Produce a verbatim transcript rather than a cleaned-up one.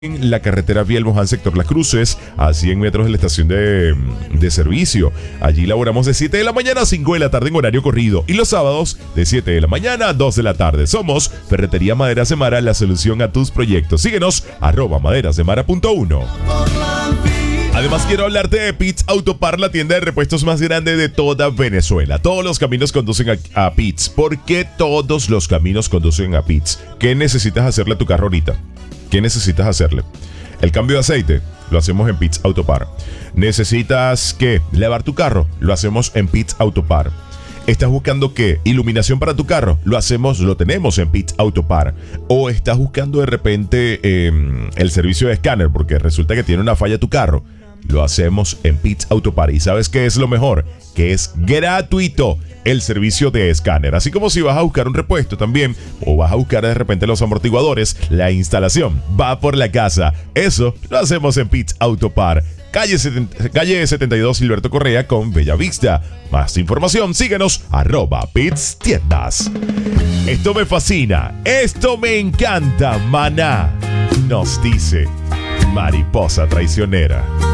en la carretera Viel Moján, sector Las Cruces, a cien metros de la estación de, de servicio. Allí laboramos de siete de la mañana a cinco de la tarde en horario corrido. Y los sábados de siete de la mañana a dos de la tarde. Somos Ferretería Maderas de Mara, la solución a tus proyectos. Síguenos, arroba maderasdemara punto uno. Además, quiero hablarte de Pitts Autopar, la tienda de repuestos más grande de toda Venezuela. Todos los caminos conducen a, a Pitts. ¿Por qué todos los caminos conducen a Pitts? ¿Qué necesitas hacerle a tu carro ahorita? ¿Qué necesitas hacerle? El cambio de aceite lo hacemos en Pitts Autopar. ¿Necesitas qué? Lavar tu carro, lo hacemos en Pitts Autopar. ¿Estás buscando qué? Iluminación para tu carro, lo hacemos, lo tenemos en Pitts Autopar. O estás buscando de repente eh, el servicio de escáner porque resulta que tiene una falla tu carro, lo hacemos en Pitts Autopar. ¿Y sabes qué es lo mejor? Que es gratuito el servicio de escáner. Así como si vas a buscar un repuesto también, o vas a buscar de repente los amortiguadores, la instalación va por la casa. Eso lo hacemos en Pitts Autopar. Calle, setenta, calle setenta y dos Gilberto Correa con Bellavista. Más información, síguenos, arroba Pitts Tiendas. Esto me fascina, esto me encanta, maná, nos dice Mariposa Traicionera.